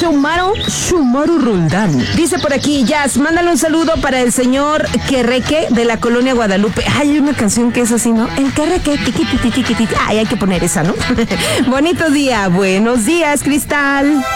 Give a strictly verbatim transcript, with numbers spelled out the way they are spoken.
Shumaro, Shumaro Roldán. Dice por aquí, Jazz, mándale un saludo para el señor Querreque de la colonia Guadalupe. Ay, hay una canción que es así, ¿no? El Querreque, tiqui, tiqui, tiqui, tiqui. Ay, hay que poner esa, ¿no? Bonito día, buenos días, Cristal.